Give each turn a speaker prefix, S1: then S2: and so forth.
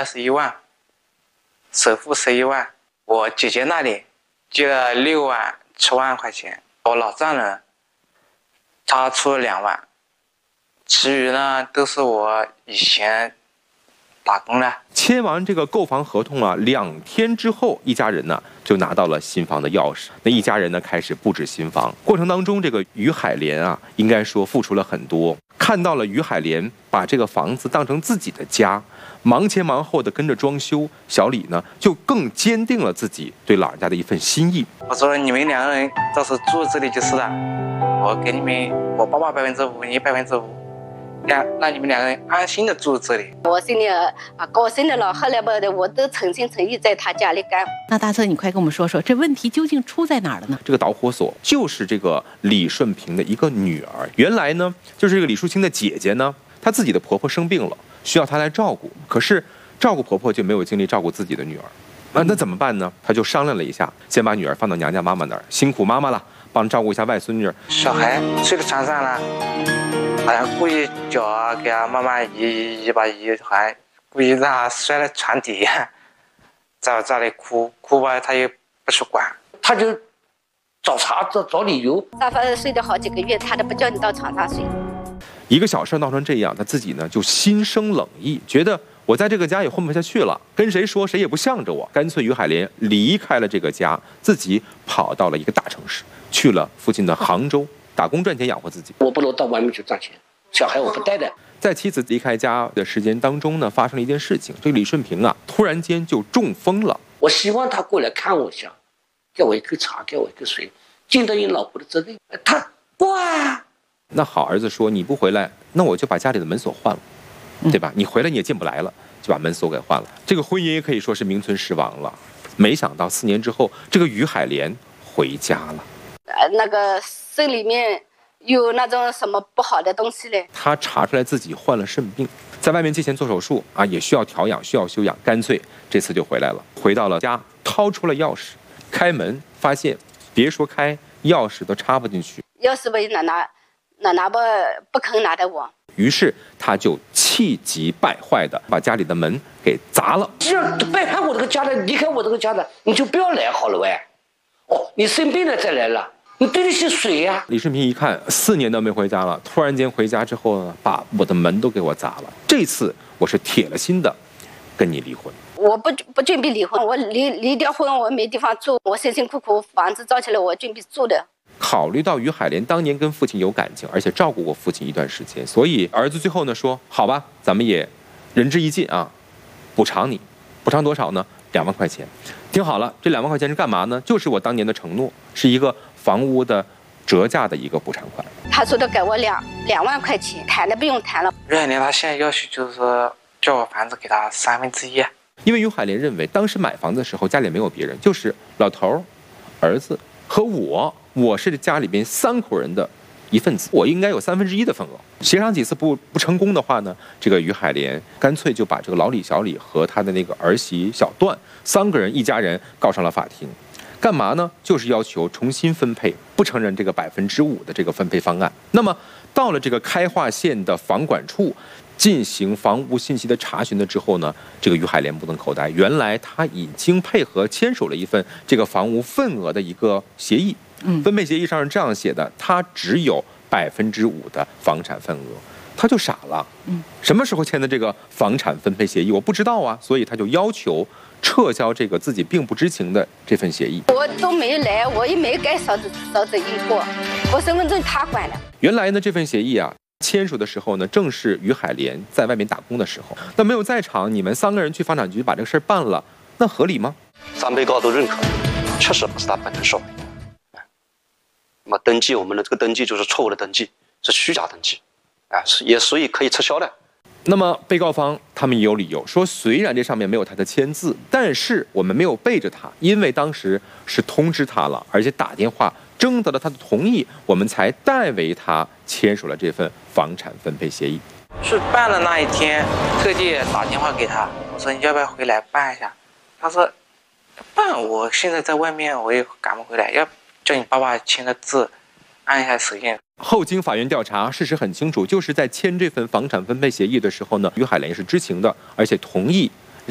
S1: 21万，首付11万，我姐姐那里借了6万7万块钱，我老丈人他出了2万，其余呢都是我以前打工的。
S2: 签完这个购房合同啊，2天之后，一家人呢就拿到了新房的钥匙。那一家人呢开始布置新房，过程当中，这个于海莲啊，应该说付出了很多。看到了于海莲把这个房子当成自己的家，忙前忙后的跟着装修，小李呢就更坚定了自己对老人家的一份心意。
S1: 我说你们2个人到时候住这里就是了，我给你们，我爸爸5%，你5%。让你们2个人安心的住这里。
S3: 我心里高兴的了，后来吧，我都诚心诚意在他家里干。
S4: 那大策，你快跟我们说说，这问题究竟出在哪儿了呢？
S2: 这个导火索就是这个李顺平的一个女儿。原来呢，就是这个李淑清的姐姐呢，她自己的婆婆生病了，需要她来照顾，可是照顾婆婆就没有精力照顾自己的女儿。那怎么办呢？她就商量了一下，先把女儿放到娘家妈妈那儿，辛苦妈妈了，帮照顾一下外孙女。
S1: 小孩睡在床上了，好像故意脚给他妈妈移吧移，还故意让他摔在床底下，在我这里哭吧，他又不去管，
S5: 他就找茬找理由。
S3: 沙发上睡了好几个月，他都不叫你到床上睡。
S2: 一个小事闹成这样，他自己呢就心生冷意，觉得我在这个家也混不下去了，跟谁说谁也不向着我，干脆于海莲离开了这个家，自己跑到了一个大城市，去了附近的杭州打工赚钱养活自己。
S5: 我不能到外面去赚钱，小孩我不带的。
S2: 在妻子离开家的时间当中呢，发生了一件事情，这个李顺平啊突然间就中风了。
S5: 我希望他过来看我一下，给我一口茶，给我一口水，尽到你老婆的责任。他哇，
S2: 那好，儿子说你不回来，那我就把家里的门锁换了，对吧？你回来你也进不来了，就把门锁给换了。这个婚姻也可以说是名存实亡了。没想到4年之后，这个于海莲回家了。
S3: 那个肾里面有那种什么不好的东西嘞？
S2: 他查出来自己患了肾病，在外面借钱做手术啊，也需要调养，需要休养，干脆这次就回来了。回到了家，掏出了钥匙，开门发现，别说开，钥匙都插不进去。
S3: 钥匙被拿不肯拿的我。
S2: 于是他就气急败坏的把家里的门给砸了。
S5: 既然背叛我这个家的，离开我这个家的，你就不要来好了喂。哦，你生病了再来了。你对得起谁呀？
S2: 李顺平一看4年都没回家了，突然间回家之后呢，把我的门都给我砸了。这次我是铁了心的跟你离婚。
S3: 我不准备离婚，我离掉婚，我没地方住，我辛辛苦苦房子造起来，我准备住的。
S2: 考虑到于海莲当年跟父亲有感情，而且照顾过父亲一段时间，所以儿子最后呢说：“好吧，咱们也仁至义尽啊，补偿你，补偿多少呢？2万块钱。听好了，这2万块钱是干嘛呢？就是我当年的承诺，是一个房屋的折价的一个补偿款。
S3: 他说的给我2万块钱，谈了不用谈了。
S1: 于海莲他现在要求就是说叫我房子给他1/3，
S2: 因为于海莲认为当时买房子的时候家里没有别人，就是老头、儿子和我是家里边3口人的一份子，我应该有1/3的份额。协商几次不成功的话呢，这个于海莲干脆就把这个老李、小李和他的那个儿媳小段3个人一家人告上了法庭。干嘛呢？就是要求重新分配，不承认这个5%的这个分配方案。那么到了这个开化县的房管处进行房屋信息的查询了之后呢，这个于海莲目瞪口呆，原来他已经配合签署了一份这个房屋份额的一个协议。分配协议上是这样写的，他只有5%的房产份额。他就傻了，什么时候签的这个房产分配协议？我不知道啊，所以他就要求撤销这个自己并不知情的这份协议。
S3: 我都没来，我也没盖嫂子印过，我身份证他管了。
S2: 原来呢，这份协议啊签署的时候呢，正是于海莲在外面打工的时候。那没有在场，你们3个人去房产局把这个事儿办了，那合理吗
S6: ？3被告都认可，确实不是他本人受贿。那么登记，我们的这个登记就是错误的登记，是虚假登记。也所以可以撤销的。
S2: 那么被告方他们也有理由说，虽然这上面没有他的签字，但是我们没有背着他，因为当时是通知他了，而且打电话征得了他的同意，我们才代为他签署了这份房产分配协议。
S1: 去办的那一天，特地打电话给他，我说你要不要回来办一下？他说办，我现在在外面，我也赶不回来，要叫你爸爸签个字，按一下手印。
S2: 后经法院调查，事实很清楚，就是在签这份房产分配协议的时候呢，于海莲是知情的，而且同意